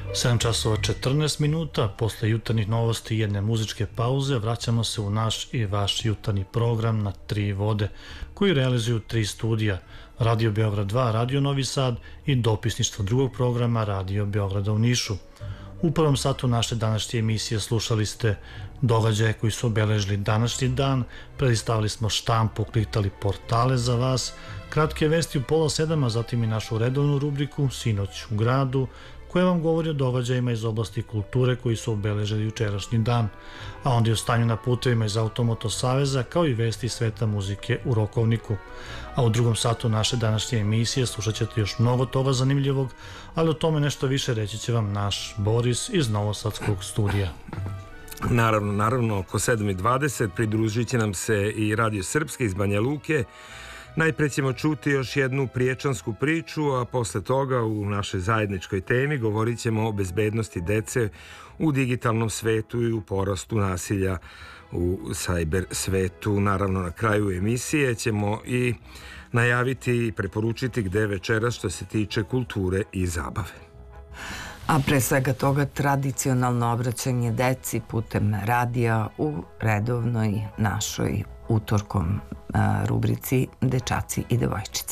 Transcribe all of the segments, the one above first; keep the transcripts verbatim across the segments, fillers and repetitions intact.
sedam časova četrnaest minuta, posle jutarnjih novosti i jedne muzičke pauze, vraćamo se u naš i vaš jutarnji program na tri vode, koji realizuju tri studija, Radio Beograd dva, Radio Novi Sad i dopisništvo drugog programa Radio Beograda u Nišu. U prvom satu naše današnje emisije slušali ste događaje koji su obeležili današnji dan, predstavili smo štampu, kliktali portale za vas, kratke vesti u pola sedam, a zatim i našu redovnu rubriku Sinoć u gradu, koja vam govori o događajima iz oblasti kulture koji su obeležili jučerašnji dan, a onda i o stanju na putevima iz Automoto Saveza, kao i vesti iz sveta muzike u Rokovniku. A u drugom satu naše današnje emisije slušat ćete još mnogo toga zanimljivog, ali o tome nešto više reći će vam naš Boris iz Novosadskog studija. Naravno, naravno, oko sedam i dvadeset pridružit će nam se i Radio Srpske iz Banja Luke. Najpre ćemo čuti još jednu priječansku priču, a posle toga u našoj zajedničkoj temi govorit ćemo o bezbednosti dece u digitalnom svetu i u porastu nasilja u sajber svetu. Naravno, na kraju emisije ćemo i najaviti i preporučiti gde večeras što se tiče kulture i zabave. A pre svega toga tradicionalno obraćanje deci putem radija u redovnoj našoj utorkom a, rubrici Dečaci i devojčice.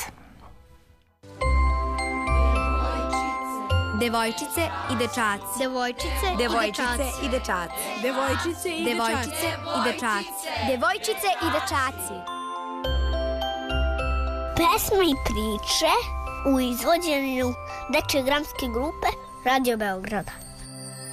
Devojčice i dečaci. Devojčice Devojčice i dečaci. Devojčice i dečaci. Devojčice i dečaci. Devojčice i dečaci. Pesme i priče u izvođenju dečje dramske grupe Radio Beograda.